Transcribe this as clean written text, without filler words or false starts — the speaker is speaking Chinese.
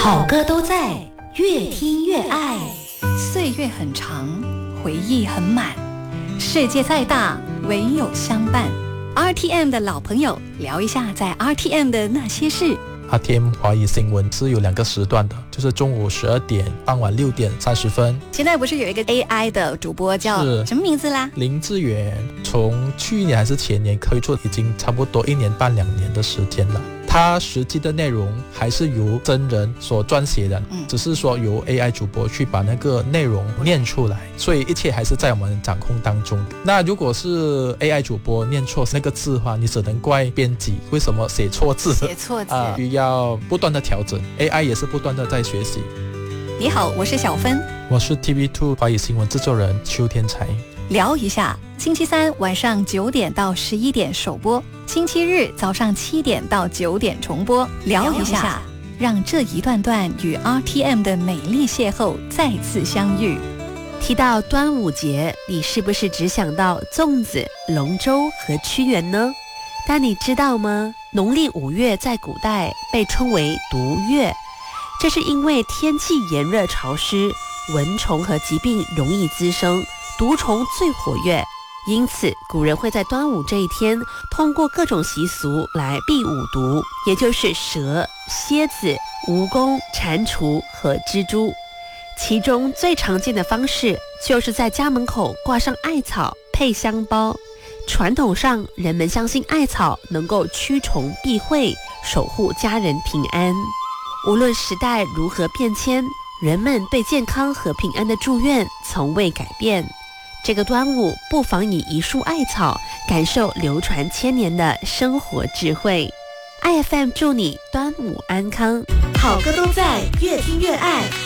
好歌都在，越听越爱。 岁月很长，回忆很满，世界再大，唯有相伴。RTM 的老朋友，聊一下在 RTM 的那些事。 RTM 华语新闻是有2个时段的，就是中午12点、傍晚6点30分。 现在不是有一个 AI 的主播叫什么名字啦？ 林志远，从去年还是前年推出，已经差不多1年半2年的时间了。它实际的内容还是由真人所撰写的，只是说由 AI 主播去把那个内容念出来，所以一切还是在我们掌控当中。那如果是 AI 主播念错那个字的话，你只能怪编辑为什么写错字，需要不断的调整。 AI 也是不断的在学习。 你好，我是小芬， 我是 TV2 华语新闻制作人邱天才。 聊一下，星期三晚上9点到11点首播，星期日早上7点到9点重播。聊一下，让这一段段与 RTM 的美丽邂逅再次相遇。 提到端午节，你是不是只想到粽子、龙舟和屈原呢？但你知道吗？农历5月在古代被称为毒月，这是因为天气炎热潮湿，蚊虫和疾病容易滋生，毒虫最活跃，因此古人会在端午这一天通过各种习俗来避五毒，也就是蛇、蝎子、蜈蚣、蟾蜍和蜘蛛。其中最常见的方式就是在家门口挂上艾草配香包。传统上，人们相信艾草能够驱虫避讳，守护家人平安。无论时代如何变迁，人们对健康和平安的祝愿从未改变。这个端午，不妨以一束艾草，感受流传千年的生活智慧。IFM 祝你端午安康，好歌都在，越听越爱。